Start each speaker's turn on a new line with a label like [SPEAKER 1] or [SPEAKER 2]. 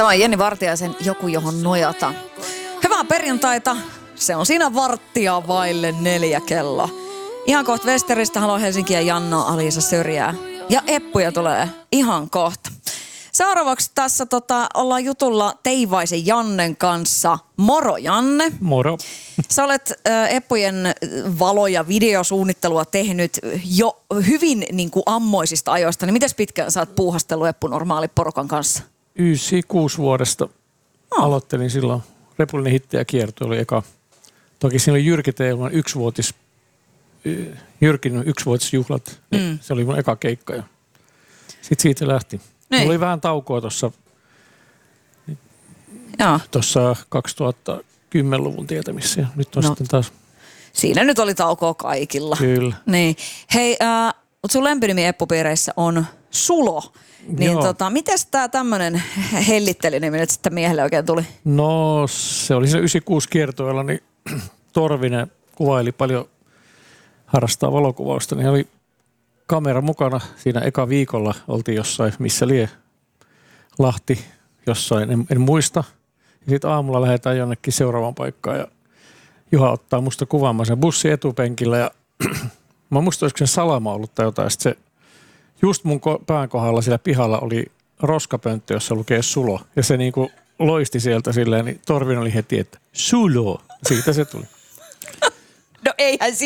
[SPEAKER 1] Tämä on Jenni Vartiaisen Joku, johon nojata. Hyvää perjantaita. Se on siinä 4:15 kello. Ihan kohta Westeristä haluaa Helsinkiä Janna, Aliisa Syrjää. Ja Eppuja tulee ihan kohta. Seuraavaksi tässä ollaan jutulla Teivaisen Jannen kanssa. Moro Janne.
[SPEAKER 2] Moro.
[SPEAKER 1] Sä olet Eppujen valo- ja videosuunnittelua tehnyt jo hyvin niin kuin ammoisista ajoista. Niin mites pitkään sä oot puuhastellut Eppu Normaali porukan kanssa?
[SPEAKER 2] 96 vuodesta aloittelin silloin. Repullinen hitti ja kierto oli eka. Toki siinä oli Jyrki Teeman Jyrkin yksivuotisjuhlat. Se oli mun eka keikka ja sitten siitä lähti. Mulla oli vähän taukoa tuossa 2010-luvun tietämissä ja nyt on sitten taas.
[SPEAKER 1] Siinä nyt oli taukoa kaikilla.
[SPEAKER 2] Kyllä.
[SPEAKER 1] Niin. Hei, mutta sun lempinimi Eppu-piireissä on Sulo. Niin mites tää tämmönen hellittelinimi nyt sitten miehelle oikein tuli?
[SPEAKER 2] No se oli se 96 kiertoilla, niin Torvinen kuvaili paljon, harrastaa valokuvausta, niin oli kamera mukana siinä eka viikolla. Oltiin jossain, missä lie, Lahti jossain, en muista. Ja sitten aamulla lähdetään jonnekin seuraavaan paikkaan ja Juha ottaa musta kuvaamaan sen bussin etupenkillä ja mä muistan, olisiko sen salama ollut tai jotain. Sitten se just mun pään kohdalla siellä pihalla oli roskapönttö, jossa lukee Sulo. Ja se niinku loisti sieltä silleen, niin Torvin oli heti, että Sulo. Siitä se tuli.
[SPEAKER 1] No eihän